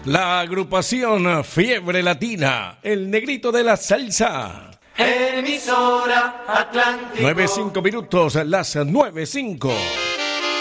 La agrupación Fiebre Latina, el negrito de la salsa. Emisora Atlántico. 9:05 minutos, las 9:05.